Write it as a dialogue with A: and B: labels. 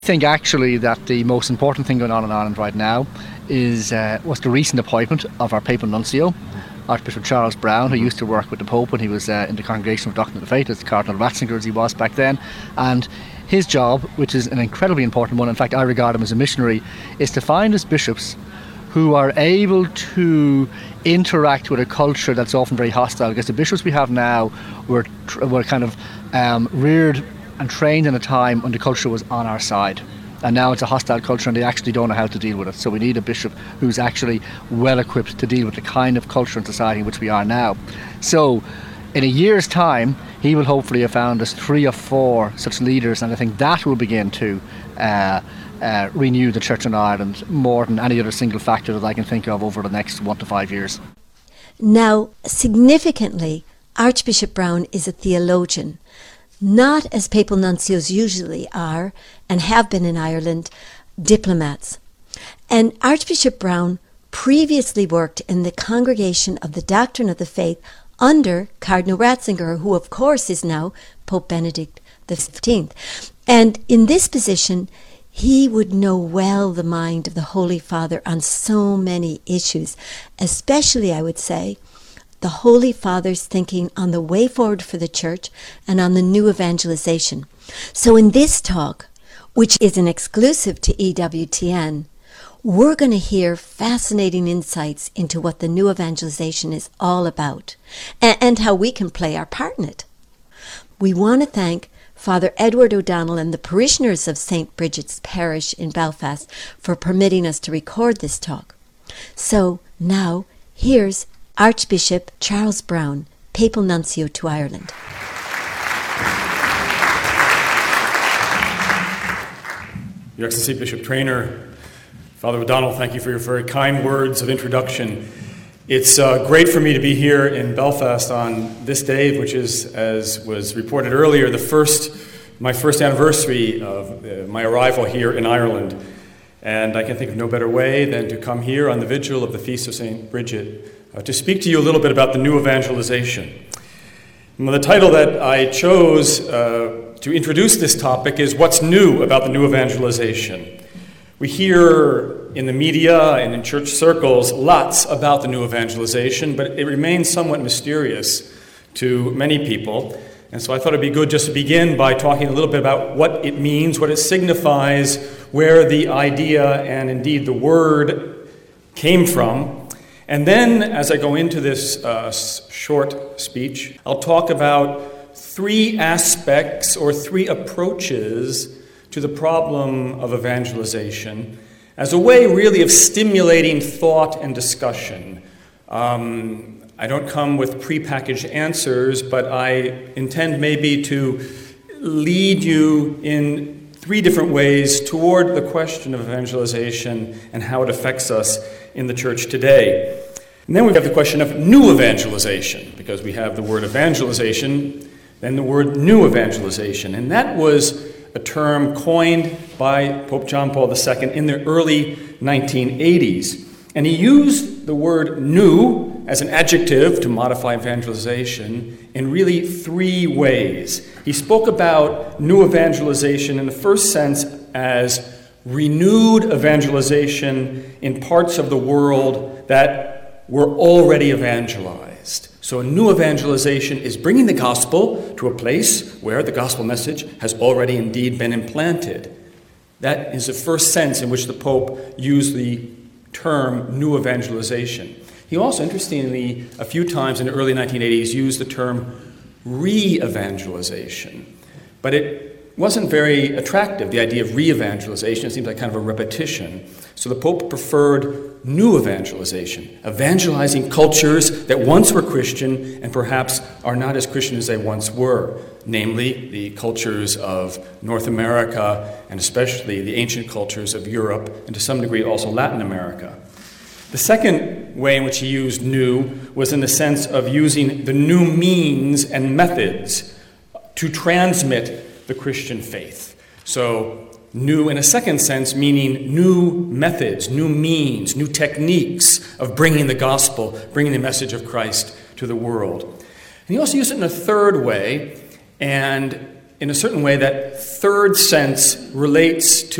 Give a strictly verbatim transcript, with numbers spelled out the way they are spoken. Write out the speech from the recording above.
A: I think actually that the most important thing going on in Ireland right now is uh, was the recent appointment of our papal nuncio, Archbishop Charles Browne, who used to work with the Pope when he was uh, in the Congregation of Doctrine of the Faith, as Cardinal Ratzinger as he was back then. And his job, which is an incredibly important one, in fact I regard him as a missionary, is to find us bishops who are able to interact with a culture that's often very hostile, because the bishops we have now were, were kind of um, reared and trained in a time when the culture was on our side. And now it's a hostile culture and they actually don't know how to deal with it. So we need a bishop who's actually well equipped to deal with the kind of culture and society in which we are now. So in a year's time, he will hopefully have found us three or four such leaders, and I think that will begin to uh, uh, renew the Church in Ireland more than any other single factor that I can think of over the next one to five years.
B: Now, significantly, Archbishop Browne is a theologian, not as papal nuncios usually are, and have been in Ireland, diplomats. And Archbishop Browne previously worked in the Congregation of the Doctrine of the Faith under Cardinal Ratzinger, who of course is now Pope Benedict the fifteenth. And in this position, he would know well the mind of the Holy Father on so many issues, especially, I would say, the Holy Father's thinking on the way forward for the Church and on the new evangelization. So in this talk, which is an exclusive to E W T N, we're going to hear fascinating insights into what the new evangelization is all about and, and how we can play our part in it. We want to thank Father Edward O'Donnell and the parishioners of Saint Bridget's Parish in Belfast for permitting us to record this talk. So now, here's Archbishop Charles Browne, Papal Nuncio to Ireland.
C: Your Excellency Bishop Traynor, Father O'Donnell, thank you for your very kind words of introduction. It's uh, great for me to be here in Belfast on this day, which is, as was reported earlier, the first, my first anniversary of uh, my arrival here in Ireland. And I can think of no better way than to come here on the vigil of the Feast of Saint Bridget uh, to speak to you a little bit about the new evangelization. Well, the title that I chose uh, to introduce this topic is What's New About the New Evangelization? We hear in the media and in church circles lots about the new evangelization, but it remains somewhat mysterious to many people. And so I thought it'd be good just to begin by talking a little bit about what it means, what it signifies, where the idea and indeed the word came from. And then, as I go into this uh, short speech, I'll talk about three aspects or three approaches to the problem of evangelization as a way really of stimulating thought and discussion. Um, I don't come with prepackaged answers, but I intend maybe to lead you in three different ways toward the question of evangelization and how it affects us in the church today. And then we have the question of new evangelization, because we have the word evangelization, then the word new evangelization. And that was a term coined by Pope John Paul the Second in the early nineteen eighties. And he used the word new as an adjective to modify evangelization in really three ways. He spoke about new evangelization in the first sense as renewed evangelization in parts of the world that were already evangelized. So a new evangelization is bringing the gospel to a place where the gospel message has already indeed been implanted. That is the first sense in which the Pope used the term new evangelization. He also, interestingly, a few times in the early nineteen eighties used the term re-evangelization. But it wasn't very attractive, the idea of re-evangelization. It seems like kind of a repetition. So the Pope preferred new evangelization, evangelizing cultures that once were Christian and perhaps are not as Christian as they once were, namely the cultures of North America and especially the ancient cultures of Europe and to some degree also Latin America. The second way in which he used new was in the sense of using the new means and methods to transmit the Christian faith. So new in a second sense, meaning new methods, new means, new techniques of bringing the gospel, bringing the message of Christ to the world. And he also used it in a third way, and in a certain way, that third sense relates to